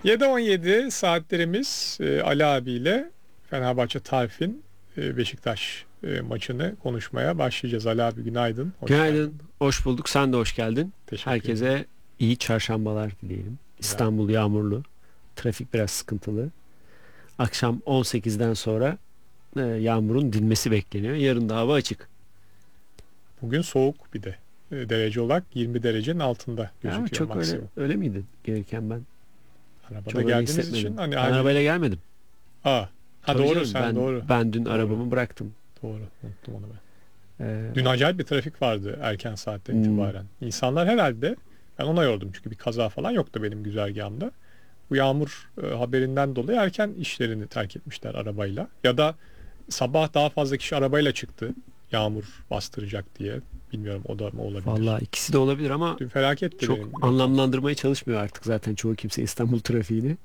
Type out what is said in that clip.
7:17 saatlerimiz Ali abiyle Fenerbahçe Tarfin Beşiktaş maçını konuşmaya başlayacağız. Ali abi günaydın. Hoş Günaydın, geldin. hoş bulduk. Sen de hoş geldin. Teşekkür ederim. Herkese iyi çarşambalar dileyelim. İstanbul yağmurlu, trafik biraz sıkıntılı. Akşam 18'den sonra yağmurun dinmesi bekleniyor. Yarın da hava açık. Bugün soğuk bir de. Derece olarak 20 derecenin altında Ya, gözüküyor çok maksimum. öyle miydi gelirken ben? Arabada Çok öyle geldiğiniz hissetmedim. için hani Ben arabayla gelmedim. ha Tabii doğru canım, sen doğru. Ben dün Doğru. arabamı bıraktım. Doğru. Unuttum onu ben. Ee, Dün acayip bir trafik vardı erken saatten itibaren. İnsanlar herhalde ben ona yordum çünkü bir kaza falan yoktu benim güzergahımda. Bu yağmur haberinden dolayı erken işlerini terk etmişler arabayla. Ya da sabah daha fazla kişi arabayla çıktı. Yağmur bastıracak diye. Bilmiyorum o da mı olabilir. Vallahi ikisi de olabilir ama Dün felaketti çok benim. anlamlandırmaya çalışmıyor artık zaten çoğu kimse İstanbul trafiğini.